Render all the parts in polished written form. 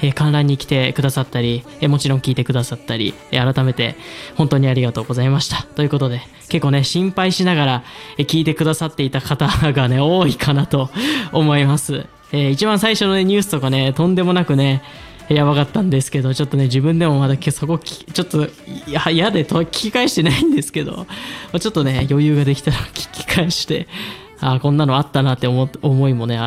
観覧に来てくださったり、もちろん聞いてくださったり、改めて本当にありがとうございました。ということで、結構ね、心配しながら聞いてくださっていた方がね、多いかなと思います。一番最初の、ね、ニュースとかね、とんでもなくね、やばかったんですけど、ちょっとね、自分でもまだそこちょっと嫌で聞き返してないんですけど、ちょっとね、余裕ができたら聞き返して、こんなのあったなって思いもね、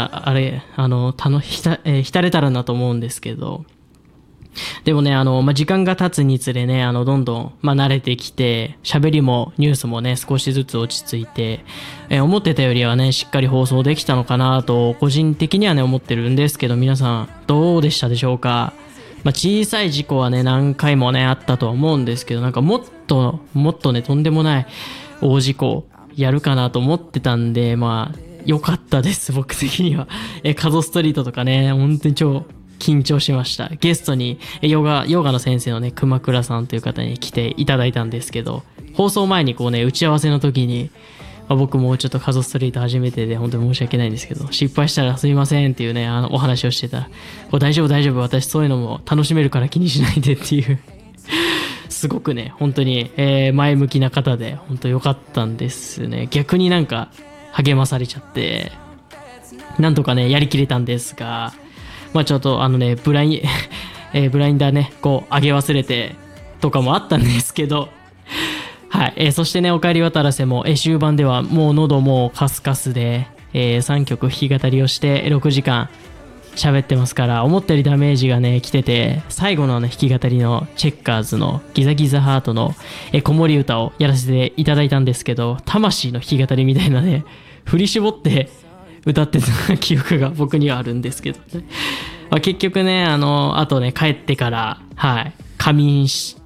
浸れたらなと思うんですけど、でもね、時間が経つにつれね、どんどん、慣れてきて、喋りもニュースもね、少しずつ落ち着いて、思ってたよりはね、しっかり放送できたのかなと、個人的にはね、思ってるんですけど、皆さん、どうでしたでしょうか？小さい事故はね、何回もね、あったとは思うんですけど、なんかもっとね、とんでもない大事故やるかなと思ってたんで、良かったです、僕的には。カゾストリートとかね、本当に超緊張しました。ゲストにヨガの先生のね、熊倉さんという方に来ていただいたんですけど、放送前にこうね、打ち合わせの時に、僕もちょっとカゾストリート初めてで本当に申し訳ないんですけど、失敗したらすいませんっていうね、お話をしてたら、大丈夫、私そういうのも楽しめるから気にしないでっていうすごくね、本当に、前向きな方で本当良かったんですね。逆になんか励まされちゃって、なんとかね、やりきれたんですが、ちょっとブラインダーね、こう上げ忘れてとかもあったんですけど、はい、そしてね、おかえり渡らせも、終盤ではもう喉もカスカスで、3曲弾き語りをして6時間喋ってますから、思ったよりダメージがね来てて、最後のね、弾き語りのチェッカーズのギザギザハートの子守歌をやらせていただいたんですけど、魂の弾き語りみたいなね、振り絞って歌ってた記憶が僕にはあるんですけどね。結局ね、あとね、帰ってから、はい、仮眠して、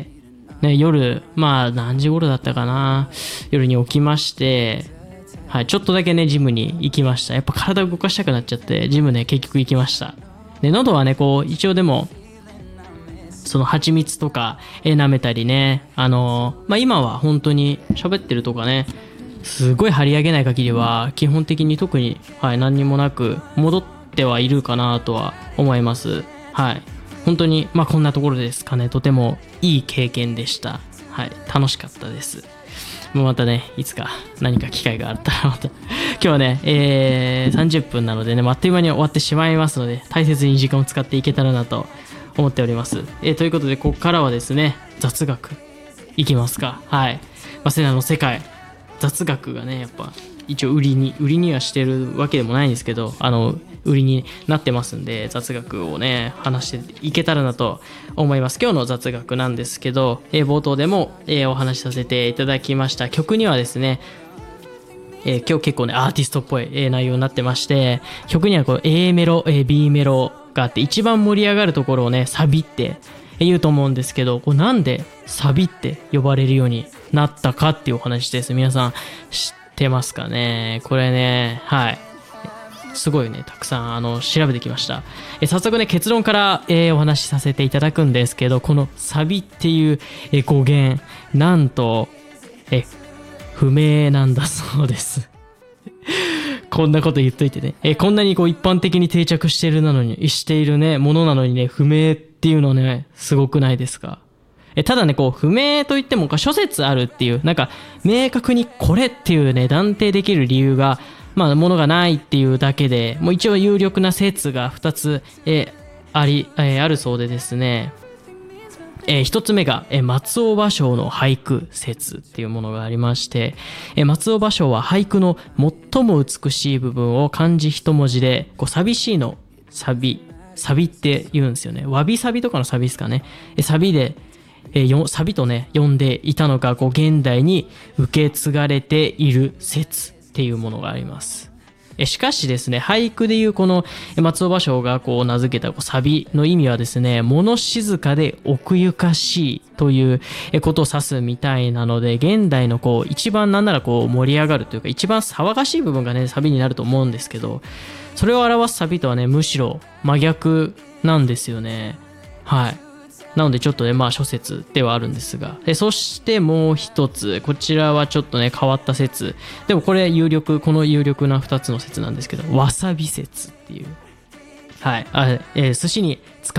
ね、夜、何時頃だったかな、夜に起きまして、はい、ちょっとだけね、ジムに行きました。やっぱ体を動かしたくなっちゃって、ジムね、結局行きました。で、喉はね、こう、一応でも、その蜂蜜とか、舐めたりね、今は本当に喋ってるとかね、すごい張り上げない限りは、基本的に特に、はい、何にもなく、戻ってはいるかなとは思います。はい。本当に、こんなところですかね。とてもいい経験でした。はい。楽しかったです。もうまたね、いつか何か機会があったらまた。今日はね、30分なのでね、あっという間に終わってしまいますので、大切に時間を使っていけたらなと思っております。ということで、ここからはですね、雑学いきますか。はい。セナの世界、雑学がね、やっぱ一応売りにはしてるわけでもないんですけど、売りになってますんで、雑学をね、話していけたらなと思います。今日の雑学なんですけど、冒頭でも、お話しさせていただきました曲にはですね、今日結構ね、アーティストっぽい、内容になってまして、曲にはこう A メロ、B メロがあって、一番盛り上がるところをね、サビって言うと思うんですけど、こうなんでサビって呼ばれるようになったかっていうお話です。皆さん知ってますかね？これね、はい。すごいね、たくさん調べてきました。早速ね、結論から、お話しさせていただくんですけど、このサビっていう、語源、なんと不明なんだそうです。こんなこと言っといてね、こんなにこう一般的に定着しているね、ものなのにね、不明っていうのね、すごくないですか？ただね、こう不明といっても諸説あるっていう、なんか明確にこれっていうね、断定できる理由がものがないっていうだけで、もう一応有力な説が2つ、あるそうでですね、1つ目が、松尾芭蕉の俳句説っていうものがありまして、松尾芭蕉は俳句の最も美しい部分を漢字一文字で、こう寂しいのサビって言うんですよね。わびサビとかのサビですかね。サビで、サビとね、読んでいたのがこう現代に受け継がれている説っていうものがあります。しかしですね、俳句でいうこの松尾芭蕉がこう名付けたサビの意味はですね、物静かで奥ゆかしいということを指すみたいなので、現代のこう一番なんならこう盛り上がるというか、一番騒がしい部分がね、サビになると思うんですけど、それを表すサビとはね、むしろ真逆なんですよね。はい。なのでちょっとね、諸説ではあるんですが。そしてもう一つ、こちらはちょっとね、変わった説。でもこれこの有力な2つの説なんですけど、わさび説っていう。はい。寿司に使